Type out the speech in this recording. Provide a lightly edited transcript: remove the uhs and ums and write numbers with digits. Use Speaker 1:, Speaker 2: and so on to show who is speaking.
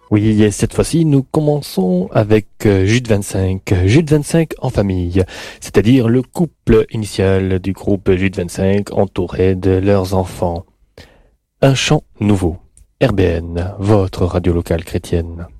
Speaker 1: Oui, et cette fois-ci, nous commençons avec Jude 25. Jude 25 en famille, c'est-à-dire le couple initial du groupe Jude 25 entouré de leurs enfants. Un chant nouveau. RBN, votre radio locale chrétienne.